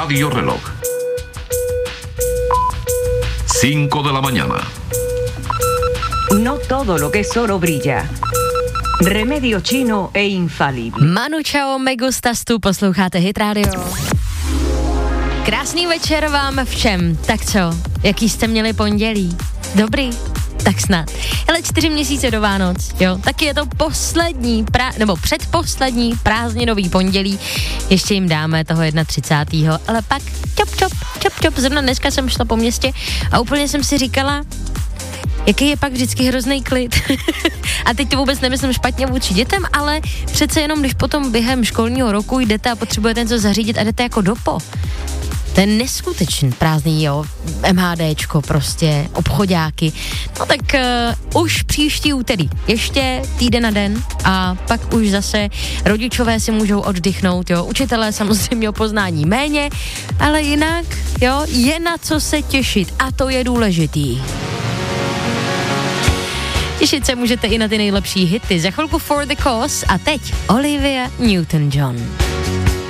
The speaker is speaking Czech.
Radio Reloj. 5 de la mañana. No todo lo que es oro brilla. Remedio chino e infalible. Manu Chao, me gustas, tu posloucháte Hit Radio. Krásný večer vám všem. Tak co, jaký jste měli pondělí? Dobrý? Tak snad. Hele, 4 měsíce do Vánoc, jo, taky je to poslední, nebo předposlední prázdninový pondělí. Ještě jim dáme toho 31. Ale pak čop. Zrovna dneska jsem šla po městě a úplně jsem si říkala, jaký je pak vždycky hrozný klid. A teď to vůbec nemyslím špatně vůči dětem, ale přece jenom, když potom během školního roku jdete a potřebujete něco zařídit a jdete jako dopo. To je neskutečný prázdný, jo, MHDčko prostě, obchodáky. No tak už příští úterý, ještě týden na den a pak už zase rodičové si můžou oddychnout, jo, učitelé samozřejmě o poznání méně, ale jinak, jo, je na co se těšit a to je důležitý. Těšit se můžete i na ty nejlepší hity. Za chvilku For the Cause a teď Olivia Newton-John.